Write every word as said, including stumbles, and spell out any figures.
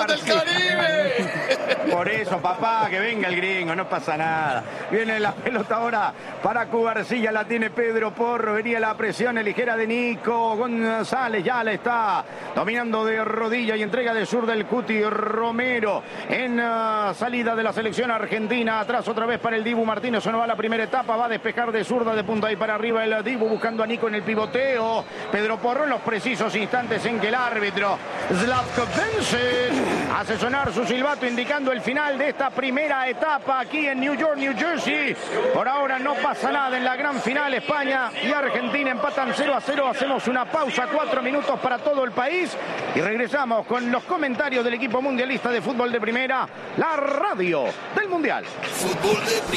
¡Piratas del Caribe! Por eso, papá, que venga el gringo, no pasa nada. Viene la pelota ahora para Cubarsilla, la tiene Pedro Porro. Venía la presión ligera de Nico González, ya la está dominando de rodilla y entrega de sur del Cuti Romero. En uh, salida de la selección argentina, atrás otra vez para el Dibu Martínez. No va la primera etapa, va a despejar de zurda de punta y para arriba el Dibu buscando a Nico en el pivoteo. Pedro Porro en los precisos instantes en que el árbitro Zlatko Vincic hace sonar su silbato indicando el final de esta primera etapa aquí en New York, New Jersey. Por ahora no pasa nada en la gran final. España y Argentina empatan cero a cero. Hacemos una pausa, cuatro minutos para todo el país y regresamos con los comentarios del equipo mundialista de fútbol de primera, la radio del Mundial. Fútbol de